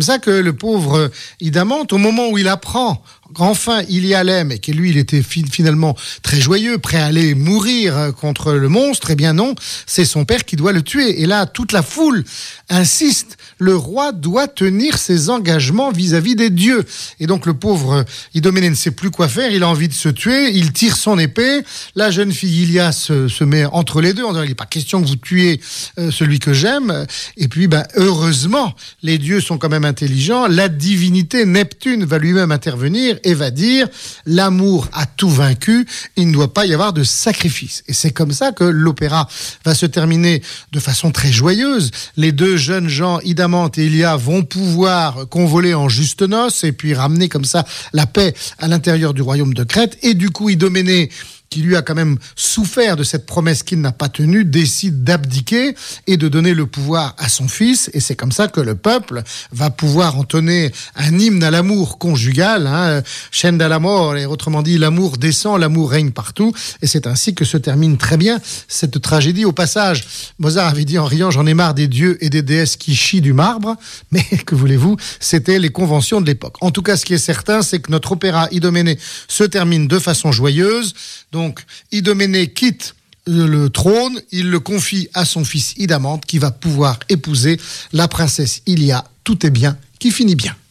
comme ça que le pauvre Idamante, au moment où il apprend qu'enfin Ilia l'aime et que lui, il était finalement très joyeux, prêt à aller mourir contre le monstre, eh bien non, c'est son père qui doit le tuer. Et là, toute la foule insiste, le roi doit tenir ses engagements vis-à-vis des dieux. Et donc le pauvre Idoménée ne sait plus quoi faire, il a envie de se tuer, il tire son épée, la jeune fille Ilia se met entre les deux, en disant, il n'est pas question que vous tuiez celui que j'aime. Et puis, heureusement, les dieux sont quand même intelligents, la divinité Neptune va lui-même intervenir et va dire l'amour a tout vaincu, il ne doit pas y avoir de sacrifice. Et c'est comme ça que l'opéra va se terminer de façon très joyeuse. Les deux jeunes gens, Idamante et Ilia, vont pouvoir convoler en juste noces et puis ramener comme ça la paix à l'intérieur du royaume de Crète. Et du coup, Idoménée, qui lui a quand même souffert de cette promesse qu'il n'a pas tenue, décide d'abdiquer et de donner le pouvoir à son fils. Et c'est comme ça que le peuple va pouvoir entonner un hymne à l'amour conjugal, Scenda l'amore, et autrement dit, l'amour descend, l'amour règne partout. Et c'est ainsi que se termine très bien cette tragédie. Au passage, Mozart avait dit en riant, j'en ai marre des dieux et des déesses qui chient du marbre. Mais que voulez-vous, c'était les conventions de l'époque. En tout cas, ce qui est certain, c'est que notre opéra Idoménée se termine de façon joyeuse. Donc, Idoménée quitte le trône, il le confie à son fils Idamante qui va pouvoir épouser la princesse Ilia. Tout est bien qui finit bien.